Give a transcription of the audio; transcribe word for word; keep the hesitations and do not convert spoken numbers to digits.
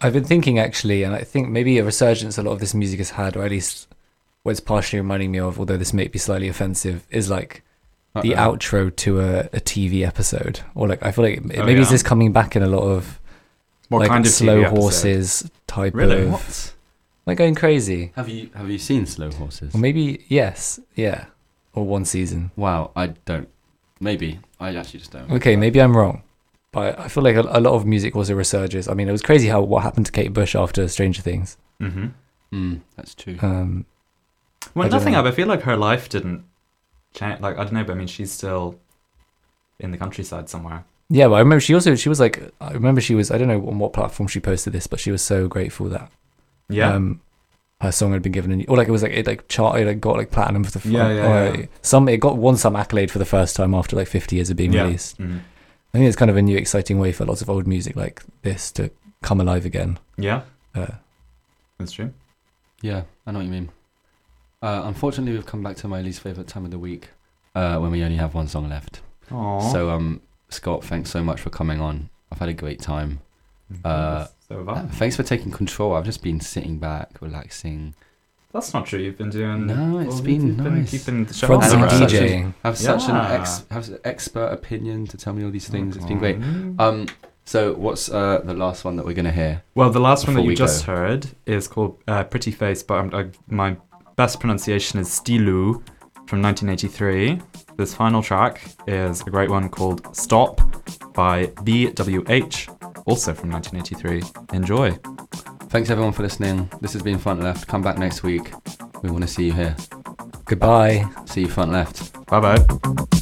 I've been thinking actually, and I think maybe a resurgence a lot of this music has had, or at least what it's partially reminding me of, although this may be slightly offensive, is like Uh-oh. the outro to a, a T V episode. Or like, I feel like it, oh, maybe yeah. it's just coming back in a lot of what like kind of slow T V horses type really? of... What? Like going crazy. Have you have you seen Slow Horses? Or maybe, yes, yeah. Or one season. Wow, I don't. Maybe. I actually just don't. Okay, maybe I'm wrong. But I feel like a, a lot of music also resurges. I mean, it was crazy how what happened to Kate Bush after Stranger Things. Mm-hmm. Mm, that's true. Um, Well, I don't nothing know. up. I feel like her life didn't change. Like, I don't know, but I mean, she's still in the countryside somewhere. yeah, but I remember she also, she was like, I remember she was, I don't know on what platform she posted this, but she was so grateful that Yeah. um, her song had been given a new, or like it was like, it like charted, like got like platinum for the first Yeah, yeah, or, yeah. some, it got won some accolade for the first time after like fifty years of being yeah. released. Mhm. I think it's kind of a new exciting way for lots of old music like this to come alive again. Yeah, Uh, that's true. Yeah, I know what you mean. Uh, unfortunately, we've come back to my least favourite time of the week, uh, when we only have one song left. Aww. So, um, Scott, thanks so much for coming on. I've had a great time. Uh, so have Uh, I. thanks for taking control. I've just been sitting back, relaxing. That's not true. You've been doing. No, it's well, been you've nice. keeping the show Fronts on and the road. DJing. I have such an Yeah. ex, have an expert opinion to tell me all these things. It's been Oh, great. God. Um, so what's uh the last one that we're gonna hear? Well, the last one that Before you we just go. heard is called uh, Pretty Face, but I'm, I, my best pronunciation is Stilu from nineteen eighty-three. This final track is a great one called Stop by B W H, also from nineteen eighty-three. Enjoy. Thanks everyone for listening. This has been Front Left. Come back next week. We want to see you here. Goodbye. See you Front Left. Bye bye.